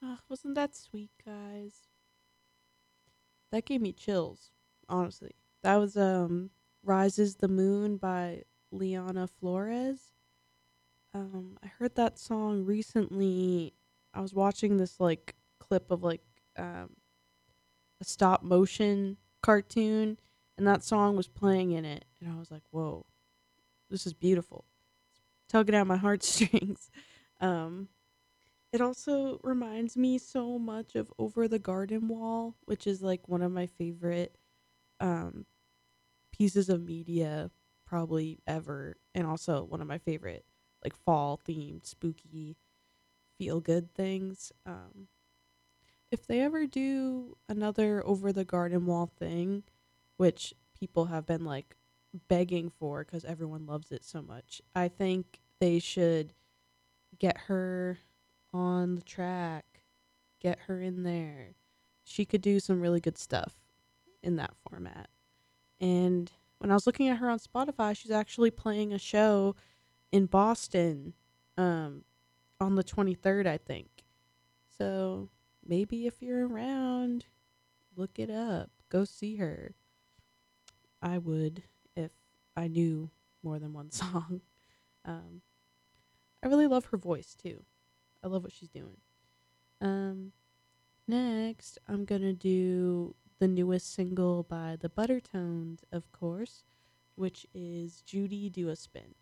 Wasn't that sweet, guys? That gave me chills, honestly. That was Rises the Moon by Liana Flores. I heard that song recently. I was watching this like clip of like um a stop motion cartoon, and that song was playing in it, and I was like, "Whoa, this is beautiful." Tugging at my heartstrings. um It also reminds me so much of Over the Garden Wall, which is like one of my favorite um, pieces of media probably ever, and also one of my favorite like fall themed spooky feel good things. If they ever do another Over the Garden Wall thing, which people have been like begging for because everyone loves it so much, I think they should get her on the track, get her in there. She could do some really good stuff in that format. And when I was looking at her on Spotify, she's actually playing a show in Boston um, on the 23rd, I think. So maybe if you're around, look it up. Go see her. I would if I knew more than one song. Um, I really love her voice too. I love what she's doing. Um, Next, I'm gonna do the newest single by the Buttertones, of course, which is Judy Do a Spin.